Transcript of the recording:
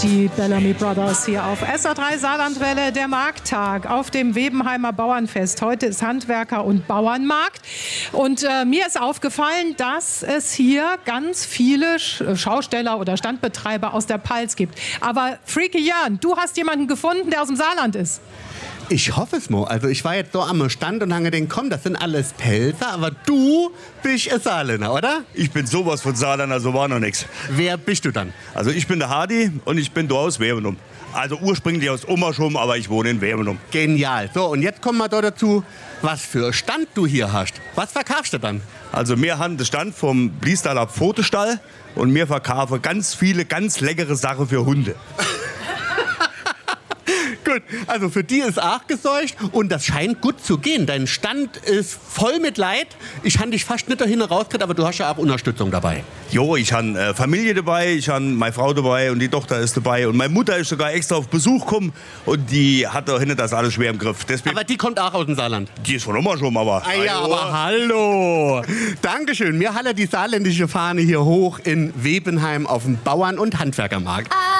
die Bellamy Brothers hier auf SA3 Saarlandwelle, der Markttag auf dem Webenheimer Bauernfest. Heute ist Handwerker- und Bauernmarkt. Und mir ist aufgefallen, dass es hier ganz viele Schausteller oder Standbetreiber aus der Pfalz gibt. Aber Freaky Jörn, du hast jemanden gefunden, der aus dem Saarland ist. Ich hoffe es mal. Also ich war jetzt so am Stand und habe gedacht, komm, das sind alles Pelzer, aber du bist ein Saarländer, oder? Ich bin sowas von Saarländer, so war noch nichts. Wer bist du dann? Also ich bin der Hardy und ich bin da aus Webenum. Also ursprünglich aus Ummerschum, aber ich wohne in Webenum. Genial. So, und jetzt kommen wir da dazu, was für Stand du hier hast. Was verkaufst du dann? Also wir haben den Stand vom Bliestaler Pfotestall und wir verkaufen ganz viele, ganz leckere Sachen für Hunde. Gut, also für die ist auch gesorgt und das scheint gut zu gehen. Dein Stand ist voll mit Leid. Ich habe dich fast nicht dahin rausgekriegt, aber du hast ja auch Unterstützung dabei. Jo, ich habe Familie dabei, ich habe meine Frau dabei und die Tochter ist dabei. Und meine Mutter ist sogar extra auf Besuch gekommen und die hat da hinten das alles schwer im Griff. Deswegen, Aber die kommt auch aus dem Saarland. die ist von immer schon, aber... Ah ja, aber hallo. Dankeschön. Wir halten die saarländische Fahne hier hoch in Webenheim auf dem Bauern- und Handwerkermarkt.